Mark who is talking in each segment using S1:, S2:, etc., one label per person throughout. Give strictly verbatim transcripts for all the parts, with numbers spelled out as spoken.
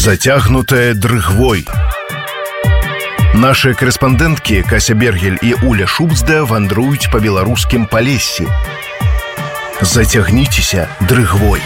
S1: Зацягнутая дрыгвой. Наши корэспандэнткі Кася Бергель і Уля Шубцда вандруюць па беларускім Палессі. Зацягніцеся дрыгвой.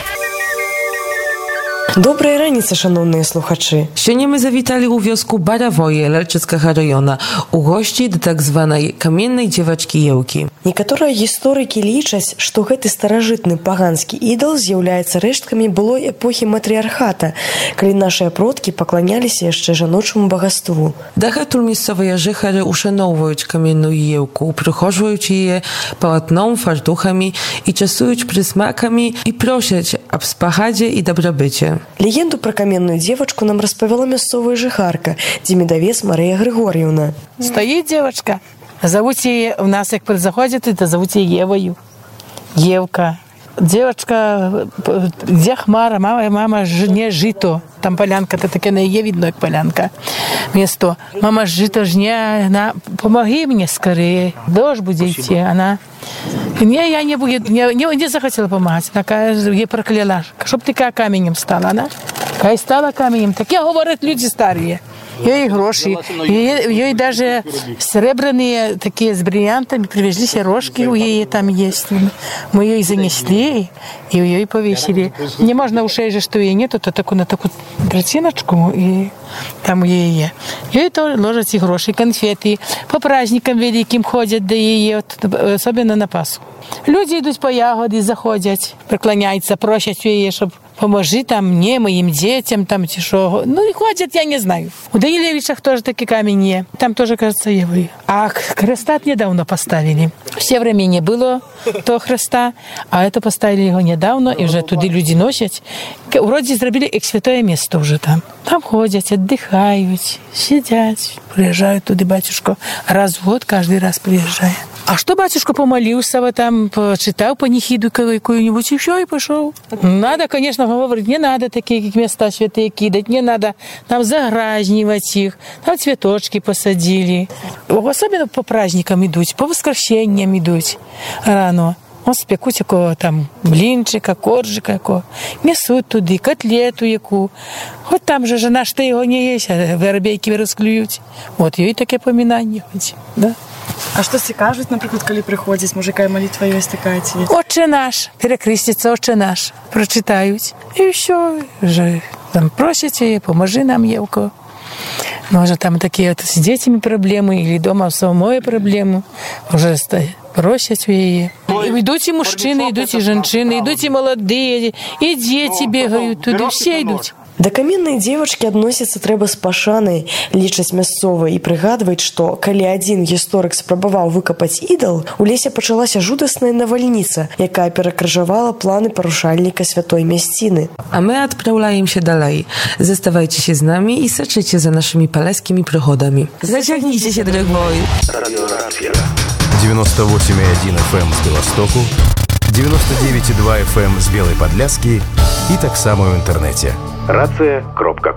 S2: Добрая раніца, шановныя слухачы.
S3: Сёння мы завіталі ў вёску Баравое Лельчыцкага раёна у госці да так званай каменнай дзевачкі Еўкі.
S2: Некаторыя гісторыкі лічаць, што гэты старажытны паганскі ідал з'яўляецца рэшткамі былой эпохі матрыархата, калі нашыя продкі пакланяліся яшчэ жаночаму багаству.
S3: Дагэтуль мясцовыя жыхары ушаноўваюць каменную Еўку, упрыгожваюць яе палатном, фартухамі і часуюць прысмакамі і просяць аб спагадзе і дабрабыце.
S2: Легенду пра каменную девочку нам распавяла мясцовая жыхарка, дземедавец Марыя Григорьевна.
S4: Стоит девочка, зовут ее, у нас как заходит, это зовут ее Евою. Евка. Девочка, где хмара, мама, мама жне жито. Там полянка, это таке на ее видно, как полянка. Место. Мама жито жне, она, помоги мне скорее, дождь будет идти. Она, не, я не, не, не, не захотела помогать. Она ей прокляла, чтоб ты как каменем стала. Она, когда стала каменем, таке говорят люди старые. Ей гроши, ей, ей даже серебряные такие с бриллиантами привезли, сережки у ей там есть. Мы ее и занесли, и ее и повесили. Не можно ушей же, что ей нету, то такую на такую тростиночку, и там у ей. Ей то ложат и гроши, конфеты. По праздникам великим ходят до ее, особенно на Пасху. Люди идут по ягоды, заходят, преклоняются, просят ее, чтобы поможи там мне, моим детям, там тишо. Ну и ходят, я не знаю. У Данилевичах тоже такие камни. Там тоже, кажется, евы. А хрестат недавно поставили. Все время не было того хреста, а это поставили его недавно, и уже туда люди носят. Вроде сделали как святое место уже там. Там ходят, отдыхают, сидят, приезжают туда батюшка. Раз в год каждый раз приезжает. А что батюшка помолился, вот там, почитал панихиду какую-нибудь, и все, и пошел. Надо, конечно, говорить, не надо такие места святые кидать, не надо там загразнивать их, там цветочки посадили. Особенно по праздникам идут, по воскресеньям идут рано. Он спекуть якого там блинчика, коржика якого, несуть туди, котлету яку. От там же жена, що його не їсть, а воробейки розклюють. От їй таке поминання. Да?
S5: А що всі кажуть, наприклад, коли приходять, може, яка молитва є така?
S4: Отче наш, перекреститься, Отче наш, прочитають. І все, вже там просять її, поможи нам, Євко. Може, там такі от з дітьми проблеми, або вдома самої проблеми. Вже просять у її. Йдуть і мужчини, йдуть і жінки, йдуть і молоді, і діти бігають туди, всі йдуть.
S2: Да каменнай дзевачкі адносіцца трэба з пашанай, лічаць мясцовыя і прыгадваюць, што калі адзін гісторык спрабаваў выкапаць ідал, у лесе пачалася жудасная навальніца, якая перакрыжавала планы парушальніка святой мясціны.
S3: А мы адпраўляемся далей. Заставайцеся з намі і сачыце за нашымі палескімі прыгодамі. Зацягніцеся дрыгвой.
S1: девяносто восемь и один эф эм з Беластоку, девяносто девять и два эф эм з Белой Подляски і таксама ў інтэрнэце. рацыя кропка